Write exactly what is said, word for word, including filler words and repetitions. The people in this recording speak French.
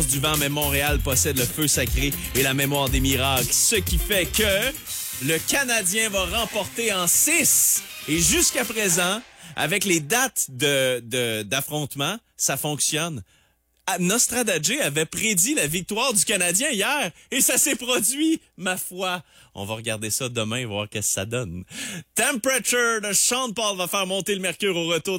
du vent, mais Montréal possède le feu sacré et la mémoire des miracles. Ce qui fait que le Canadien va remporter en six. Et jusqu'à présent, avec les dates de, de, d'affrontement, ça fonctionne. Nostradagé avait prédit la victoire du Canadien hier et ça s'est produit, ma foi. On va regarder ça demain, voir qu'est-ce que ça donne. Temperature de Sean Paul va faire monter le mercure au retour.